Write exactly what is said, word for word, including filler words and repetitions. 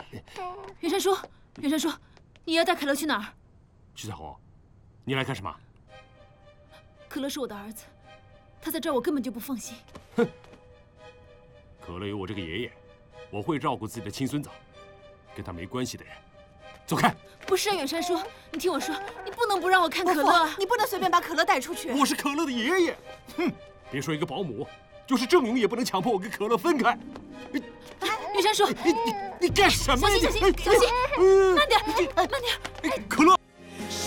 远山叔，远山叔，你要带可乐去哪儿？ 徐彩虹，你来干什么？ 可乐是我的儿子，他在这儿我根本就不放心。 哼，可乐有我这个爷爷，我会照顾自己的亲孙子，跟他没关系的人，走开！ 不是啊，远山叔，你听我说，你不能不让我看可乐啊！ 你不能随便把可乐带出去。 我是可乐的爷爷，哼，别说一个保姆，就是郑勇也不能强迫我跟可乐分开。 远山叔， 你你你干什么呀？ 小心小心小心，慢点，慢点！ 可乐。